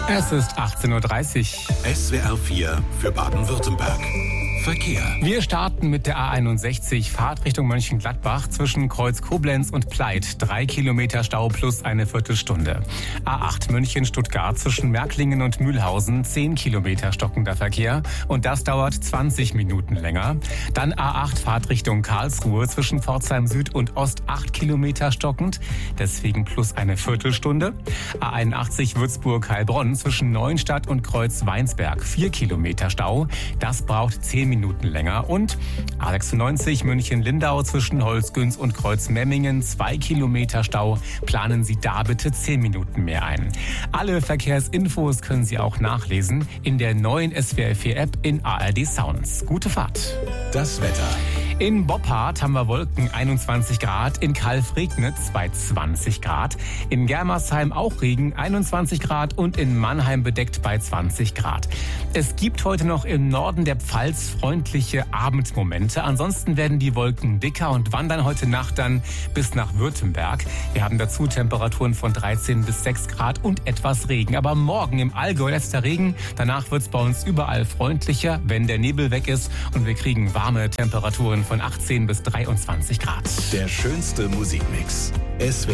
Es ist 18:30 Uhr. SWR 4 für Baden-Württemberg. Verkehr. Wir starten mit der A61, Fahrt Richtung Mönchengladbach zwischen Kreuz Koblenz und Pleit. 3 Kilometer Stau plus eine Viertelstunde. A8 München-Stuttgart zwischen Märklingen und Mühlhausen, 10 Kilometer stockender Verkehr. Und das dauert 20 Minuten länger. Dann A8 Fahrt Richtung Karlsruhe zwischen Pforzheim Süd und Ost, 8 Kilometer stockend. Deswegen plus eine Viertelstunde. A81 Würzburg-Heilbronn zwischen Neuenstadt und Kreuz Weinsberg, 4 Kilometer Stau. Das braucht 10 Minuten länger. Und A96 München-Lindau zwischen Holzgünz und Kreuz Memmingen, 2 Kilometer Stau. Planen Sie da bitte 10 Minuten mehr ein. Alle Verkehrsinfos können Sie auch nachlesen in der neuen SWR 4 App in ARD Sounds. Gute Fahrt. Das Wetter. In Boppard haben wir Wolken, 21 Grad. In Kalf-Regnitz bei 20 Grad. In Germersheim auch Regen, 21 Grad. Und in Mannheim bedeckt bei 20 Grad. Es gibt heute noch im Norden der Pfalz freundliche Abendmomente. Ansonsten werden die Wolken dicker und wandern heute Nacht dann bis nach Württemberg. Wir haben dazu Temperaturen von 13 bis 6 Grad und etwas Regen. Aber morgen im Allgäu letzter Regen. Danach wird es bei uns überall freundlicher, wenn der Nebel weg ist. Und wir kriegen warme Temperaturen von 18 bis 23 Grad. Der schönste Musikmix. SWR